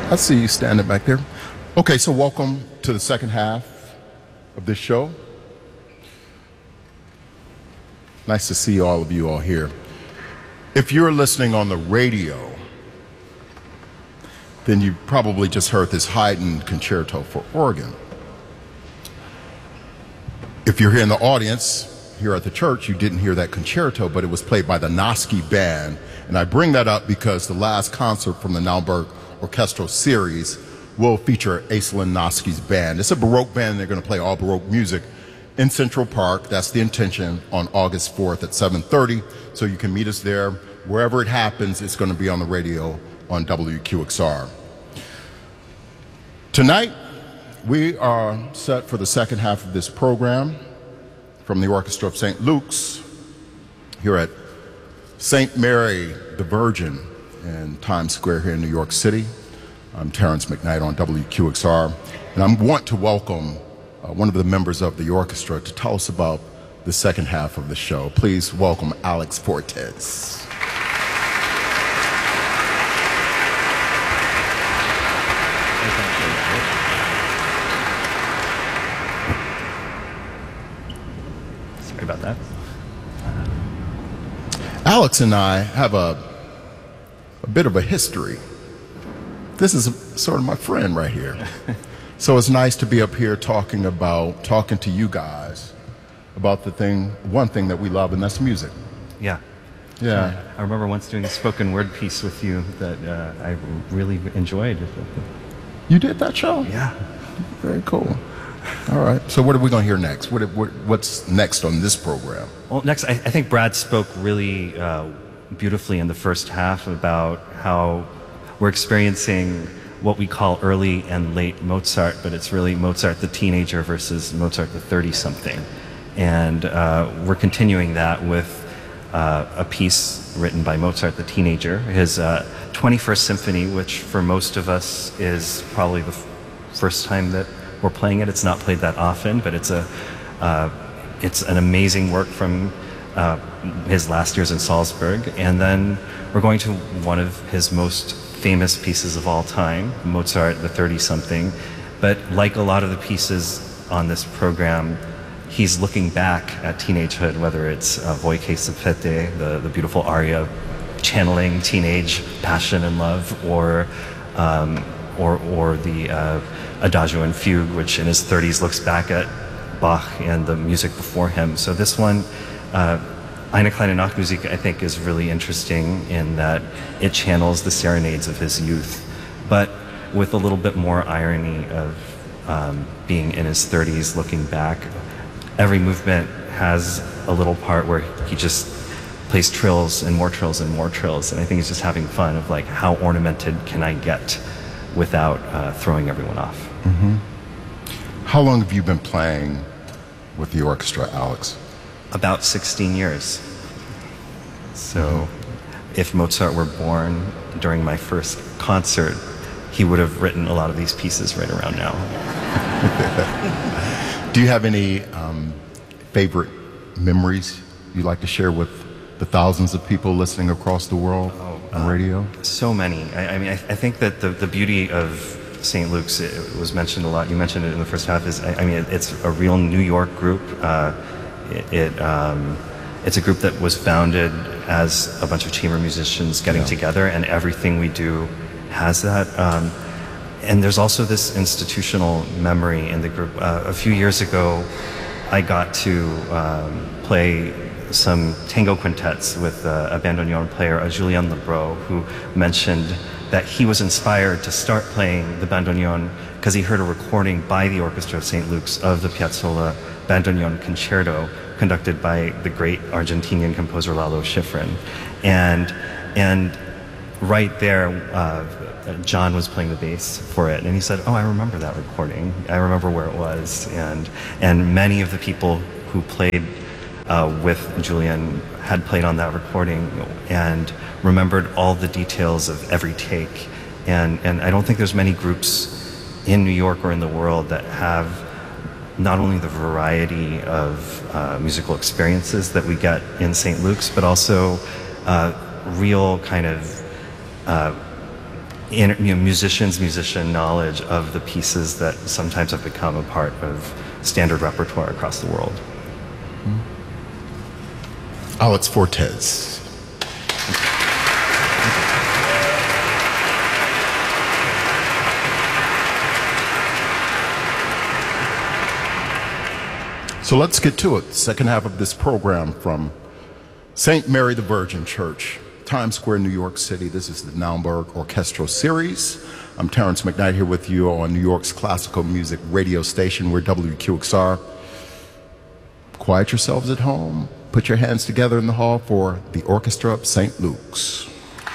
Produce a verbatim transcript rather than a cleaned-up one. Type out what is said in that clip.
I see you standing back there. Okay, so welcome to the second half of this show. Nice to see all of you all here. If you're listening on the radio, then you probably just heard this Haydn concerto for organ. If you're here in the audience, here at the church, you didn't hear that concerto, but it was played by the Noske Band. And I bring that up because the last concert from the Naumburg Orchestral Series will feature Aislinn Noske's band. It's a Baroque band. They're going to play all Baroque music in Central Park. That's the intention, on August fourth at seven thirty. So you can meet us there. Wherever it happens, it's going to be on the radio on W Q X R. Tonight, we are set for the second half of this program from the Orchestra of Saint Luke's here at Saint Mary the Virgin in Times Square here in New York City. I'm Terrence McKnight on W Q X R, and I want to welcome uh, one of the members of the orchestra to tell us about the second half of the show. Please welcome Alex Fortes. Sorry about that. Alex and I have a, a bit of a history. This is sort of my friend right here. So it's nice to be up here talking about, talking to you guys about the thing, one thing that we love, and that's music. Yeah. Yeah. I remember once doing a spoken word piece with you that uh, I really enjoyed. You did that show? Yeah. Very cool. All right. So what are we going to hear next? What, what, what's next on this program? Well, next, I, I think Brad spoke really uh, beautifully in the first half about how we're experiencing what we call early and late Mozart, but it's really Mozart the teenager versus Mozart the thirty-something. And uh, we're continuing that with uh, a piece written by Mozart the teenager, his uh, twenty-first Symphony, which for most of us is probably the f- first time that we're playing it. It's not played that often, but it's a uh, it's an amazing work from uh, his last years in Salzburg. And then we're going to one of his most famous pieces of all time, Mozart the thirty-something. But like a lot of the pieces on this program, he's looking back at teenagehood, whether it's uh, Voice Sapete, the, the beautiful aria channeling teenage passion and love, or um, or or the uh, Adagio and Fugue, which in his thirties looks back at Bach and the music before him. So this one, uh, Eine kleine Nachtmusik, I think is really interesting in that it channels the serenades of his youth, but with a little bit more irony of um, being in his thirties looking back. Every movement has a little part where he just plays trills and more trills and more trills, and I think he's just having fun of like, how ornamented can I get without uh, throwing everyone off. Mm-hmm. How long have you been playing with the orchestra, Alex? About sixteen years. So mm-hmm. if Mozart were born during my first concert, he would have written a lot of these pieces right around now. Do you have any um, favorite memories you'd like to share with the thousands of people listening across the world oh, on uh, radio? So many. I, I mean, I, I think that the, the beauty of Saint Luke's, it was mentioned a lot, you mentioned it in the first half, is, I, I mean, it, it's a real New York group. Uh, it, it um, it's a group that was founded as a bunch of chamber musicians getting yeah. together, and everything we do has that. Um, and there's also this institutional memory in the group. Uh, a few years ago, I got to um, play some tango quintets with uh, a bandoneon player, uh, Julien Lebreau, who mentioned that he was inspired to start playing the bandoneon because he heard a recording by the Orchestra of Saint Luke's of the Piazzolla Bandoneon Concerto conducted by the great Argentinian composer Lalo Schifrin. And, and right there, uh, John was playing the bass for it, and he said, oh, I remember that recording. I remember where it was. And, and many of the people who played Uh, with Julian had played on that recording and remembered all the details of every take. And, and I don't think there's many groups in New York or in the world that have not only the variety of uh, musical experiences that we get in Saint Luke's, but also uh, real kind of uh, inter, you know, musicians, musician knowledge of the pieces that sometimes have become a part of standard repertoire across the world. Alex Fortes. So let's get to it. Second half of this program from Saint Mary the Virgin Church, Times Square, New York City. This is the Naumburg Orchestral Series. I'm Terrence McKnight here with you on New York's classical music radio station. We're W Q X R. Quiet yourselves at home. Put your hands together in the hall for the Orchestra of Saint Luke's.